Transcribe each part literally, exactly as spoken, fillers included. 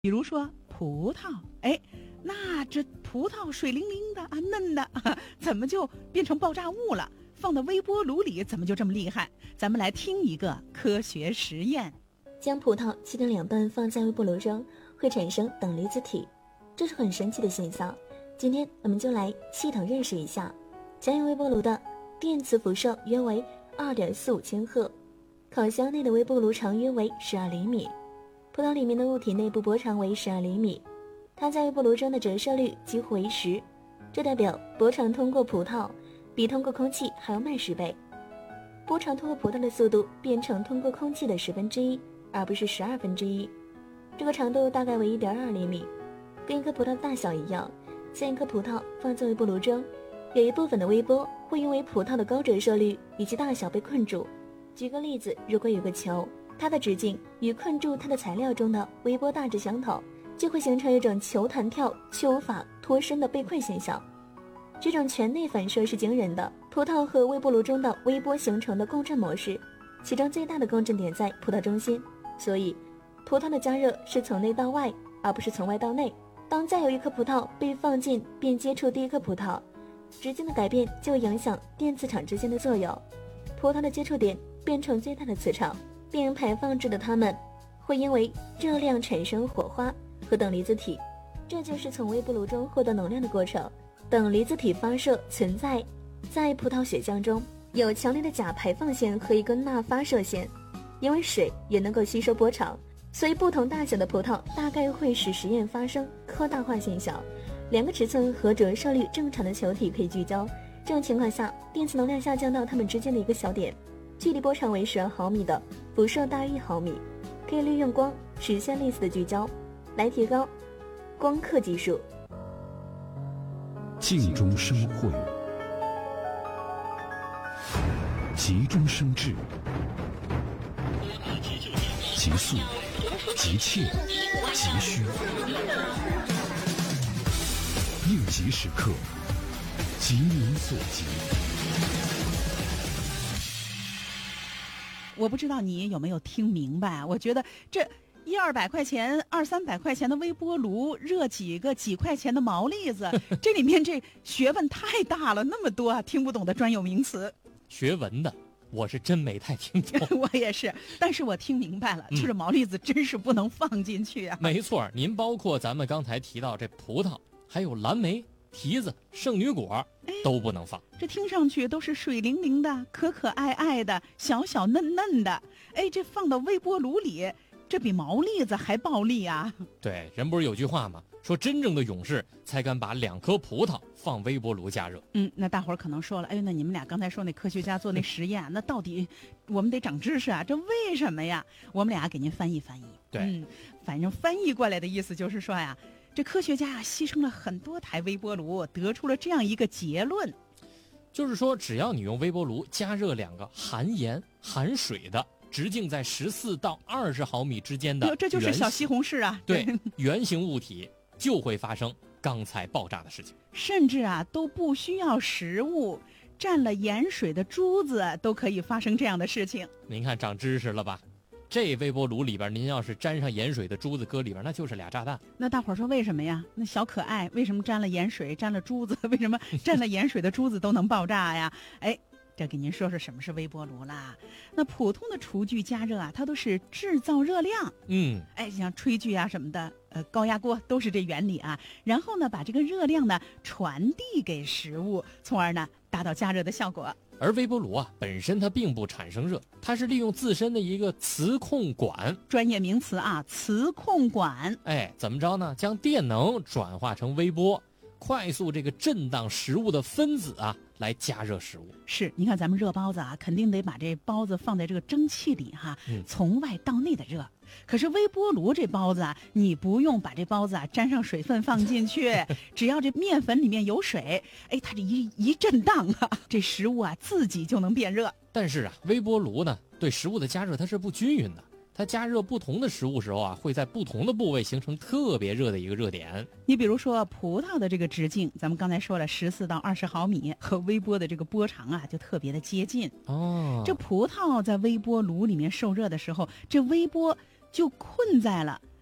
比如说葡萄，哎，那这葡萄水灵灵的啊，嫩的、啊，怎么就变成爆炸物了？放到微波炉里怎么就这么厉害？咱们来听一个科学实验。 将葡萄切成两半放在微波炉中，会产生等离子体，这是很神奇的现象。今天我们就来系统认识一下。家用微波炉的电磁辐射约为 二点四五千赫，烤箱内的微波炉长约为十二厘米，葡萄里面的物体内部波长为十二厘米，它在微波炉中的折射率几乎为十，这代表波长通过葡萄比通过空气还要慢十倍。波长通过葡萄的速度变成通过空气的十分之一，而不是十二分之一。这个长度大概为 一点二厘米，跟一颗葡萄的大小一样。将一颗葡萄放在微波炉中，有一部分的微波会因为葡萄的高折射率以及大小被困住。举个例子，如果有个球，它的直径与困住它的材料中的微波大致相同，就会形成一种球弹跳却无法脱身的被困现象。这种全内反射是惊人的。葡萄和微波炉中的微波形成的共振模式，其中最大的共振点在葡萄中心，所以葡萄的加热是从内到外，而不是从外到内。当再有一颗葡萄被放进并接触第一颗葡萄，直径的改变就影响电磁场之间的作用，葡萄的接触点变成最大的磁场，并排放出的它们会因为热量产生火花和等离子体，这就是从微波炉中获得能量的过程。等离子体发射存在在葡萄血浆中，有强烈的钾排放线和一根钠发射线，因为水也能够吸收波长，所以不同大小的葡萄大概会使实验发生扩大化现象。两个尺寸和折射率正常的球体可以聚焦，这种情况下电磁能量下降到它们之间的一个小点，距离波长为十二毫米的辐射大于一毫米，可以利用光实现类似的聚焦，来提高光刻技术。 静中生慧，急中生智，急速急切急需，应急时刻急民所急。 我不知道你有没有听明白，我觉得这一二百块钱二三百块钱的微波炉热几个几块钱的毛栗子这里面这学问太大了，那么多啊听不懂的专有名词。 学文的我是真没太听懂我也是，但是我听明白了、嗯、就是毛栗子真是不能放进去啊。 没错，您包括咱们刚才提到这葡萄还有蓝莓提子圣女果都不能放， 这听上去都是水灵灵的可可爱爱的小小嫩嫩的，哎，这放到微波炉里这比毛栗子还暴力啊。 对，人不是有句话吗，说真正的勇士才敢把两颗葡萄放微波炉加热。 嗯，那大伙儿可能说了，哎，那你们俩刚才说那科学家做那实验那到底我们得长知识啊，这为什么呀？我们俩给您翻译翻译。 对、 嗯、反正翻译过来的意思就是说呀，这科学家啊牺牲了很多台微波炉，得出了这样一个结论， 就是说只要你用微波炉加热两个含盐含水的直径在十四到二十毫米之间的， 这就是小西红柿啊。 对，圆形物体就会发生刚才爆炸的事情， 甚至啊都不需要食物，蘸了盐水的珠子都可以发生这样的事情。 您看长知识了吧？这微波炉里边您要是沾上盐水的珠子搁里边，那就是俩炸弹。 那大伙儿说为什么呀？那小可爱为什么沾了盐水沾了珠子，为什么沾了盐水的珠子都能爆炸呀？哎，这给您说说什么是微波炉啦。那普通的厨具加热啊，它都是制造热量， 嗯， 哎，像炊具啊什么的，呃，高压锅都是这原理啊。然后呢，把这个热量呢传递给食物，从而呢达到加热的效果。 而微波炉啊本身它并不产生热，它是利用自身的一个磁控管， 专业名词啊，磁控管。 哎，怎么着呢？将电能转化成微波，快速这个震荡食物的分子啊，来加热食物。 是，你看咱们热包子啊，肯定得把这包子放在这个蒸汽里哈、嗯，从外到内的热。可是微波炉这包子啊，你不用把这包子啊沾上水分放进去，只要这面粉里面有水，哎，它这一一震荡啊，这食物啊自己就能变热。 但是啊，微波炉呢对食物的加热它是不均匀的。它加热不同的食物时候啊，会在不同的部位形成特别热的一个热点。 你比如说葡萄的这个直径，咱们刚才说了十四到二十毫米，和微波的这个波长啊就特别的接近。 哦， 这葡萄在微波炉里面受热的时候，这微波就困在了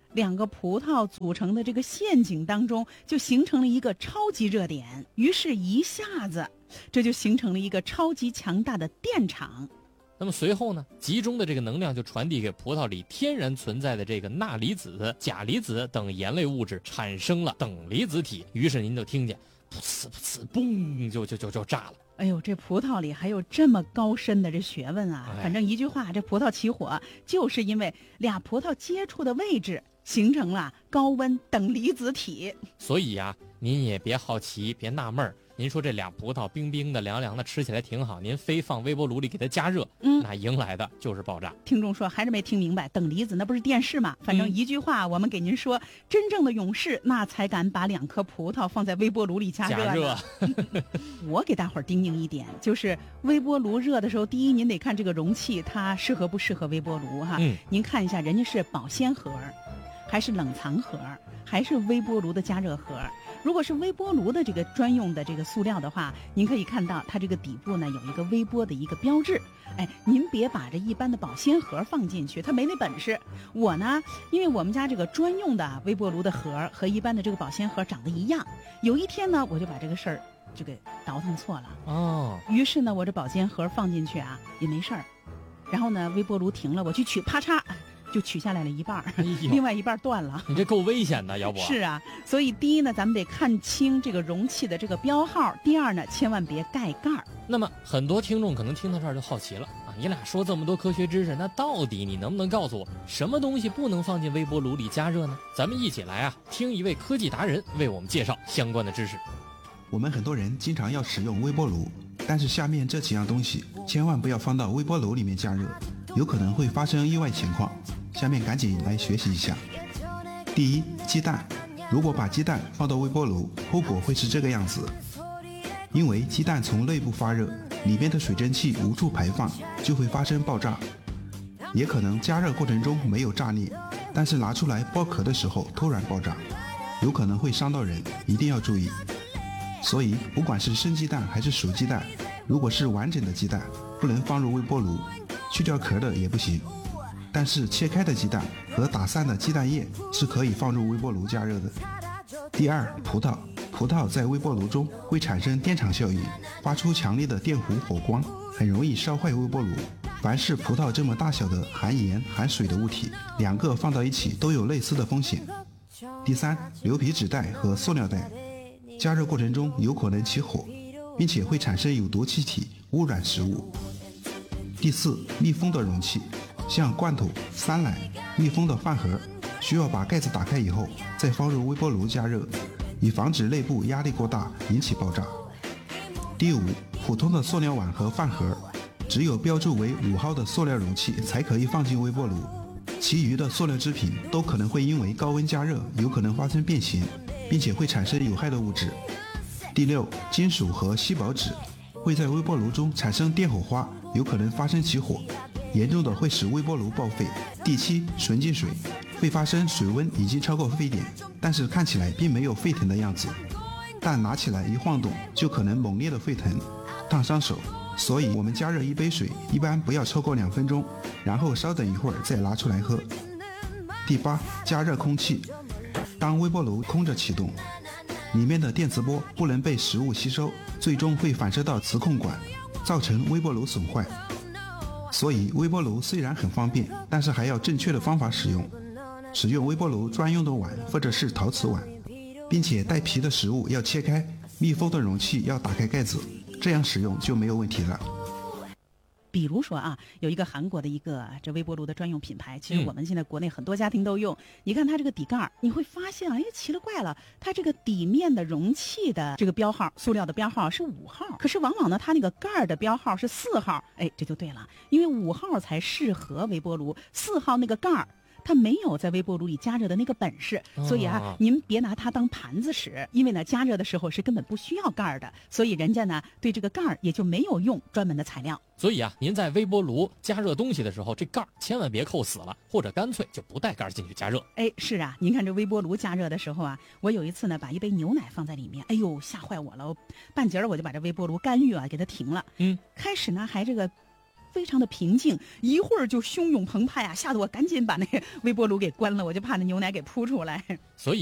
两个葡萄组成的这个陷阱当中就形成了一个超级热点，于是一下子这就形成了一个超级强大的电场。 那么随后呢，集中的这个能量就传递给葡萄里天然存在的这个钠离子、钾离子等盐类物质，产生了等离子体。于是您就听见噗呲噗呲嘣，就就就就炸了。 哎呦，这葡萄里还有这么高深的这学问啊！ 哎、 反正一句话，这葡萄起火就是因为俩葡萄接触的位置形成了高温等离子体。 所以呀、啊，您也别好奇，别纳闷儿。您说这俩葡萄冰冰的、凉凉的，吃起来挺好，您非放微波炉里给它加热，嗯，那迎来的就是爆炸。 听众说还是没听明白，等离子那不是电视吗？反正一句话，嗯、我们给您说，真正的勇士那才敢把两颗葡萄放在微波炉里加热。 加热。 我给大伙儿叮咛一点，就是微波炉热的时候，第一您得看这个容器它适合不适合微波炉哈。嗯，您看一下，人家是保鲜盒，还是冷藏盒，还是微波炉的加热盒？如果是微波炉的这个专用的这个塑料的话，您可以看到它这个底部呢有一个微波的一个标志。哎，您别把这一般的保鲜盒放进去，它没那本事。我呢，因为我们家这个专用的微波炉的盒和一般的这个保鲜盒长得一样，有一天呢，我就把这个事儿就给倒腾错了。哦，于是呢，我这保鲜盒放进去啊也没事儿，然后呢，微波炉停了，我去取，啪嚓。就取下来了一半，哎、另外一半断了。 你这够危险的，要不？ 是啊，所以第一呢，咱们得看清这个容器的这个标号；第二呢，千万别盖盖儿。 那么很多听众可能听到这儿就好奇了啊，你俩说这么多科学知识，那到底你能不能告诉我，什么东西不能放进微波炉里加热呢？咱们一起来啊，听一位科技达人为我们介绍相关的知识。 我们很多人经常要使用微波炉，但是下面这几样东西千万不要放到微波炉里面加热，有可能会发生意外情况。下面赶紧来学习一下。第一，鸡蛋。如果把鸡蛋放到微波炉，后果会是这个样子。因为鸡蛋从内部发热，里面的水蒸气无处排放，就会发生爆炸。也可能加热过程中没有炸裂，但是拿出来剥壳的时候突然爆炸，有可能会伤到人，一定要注意。所以不管是生鸡蛋还是熟鸡蛋，如果是完整的鸡蛋，不能放入微波炉，去掉壳的也不行。但是切开的鸡蛋和打散的鸡蛋液是可以放入微波炉加热的。第二，葡萄。葡萄在微波炉中会产生电场效应，发出强烈的电弧火光，很容易烧坏微波炉。凡是葡萄这么大小的含盐含水的物体，两个放到一起都有类似的风险。第三，牛皮纸袋和塑料袋，加热过程中有可能起火，并且会产生有毒气体污染食物。第四，密封的容器，像罐头、酸奶、密封的饭盒，需要把盖子打开以后再放入微波炉加热，以防止内部压力过大引起爆炸。第五，普通的塑料碗和饭盒，只有标注为五号的塑料容器才可以放进微波炉，其余的塑料制品都可能会因为高温加热有可能发生变形，并且会产生有害的物质。第六，金属和锡箔纸会在微波炉中产生电火花，有可能发生起火，严重的会使微波炉报废。第七，纯净水会发生水温已经超过沸点，但是看起来并没有沸腾的样子，但拿起来一晃动就可能猛烈的沸腾，烫伤手。所以我们加热一杯水一般不要超过两分钟，然后稍等一会儿再拿出来喝。第八，加热空气。当微波炉空着启动，里面的电磁波不能被食物吸收，最终会反射到磁控管，造成微波炉损坏。所以微波炉虽然很方便，但是还要正确的方法使用，使用微波炉专用的碗或者是陶瓷碗，并且带皮的食物要切开，密封的容器要打开盖子，这样使用就没有问题了。 比如说啊，有一个韩国的一个这微波炉的专用品牌，其实我们现在国内很多家庭都用。嗯、你看它这个底盖，你会发现啊，哎，奇了怪了，它这个底面的容器的这个标号，塑料的标号是五号，可是往往呢，它那个盖的标号是四号。哎，这就对了，因为五号才适合微波炉，四号那个盖儿。它没有在微波炉里加热的那个本事，所以啊，您别拿它当盘子使，因为呢，加热的时候是根本不需要盖儿的，所以人家呢对这个盖儿也就没有用专门的材料。 所以啊，您在微波炉加热东西的时候，这盖儿千万别扣死了，或者干脆就不带盖儿进去加热。 哎，是啊，您看这微波炉加热的时候啊，我有一次呢把一杯牛奶放在里面，哎呦，吓坏我了，半截儿我就把这微波炉干预啊给它停了。嗯，开始呢还这个非常的平静，一会儿就汹涌澎湃啊，吓得我赶紧把那个微波炉给关了，我就怕那牛奶给扑出来。 所以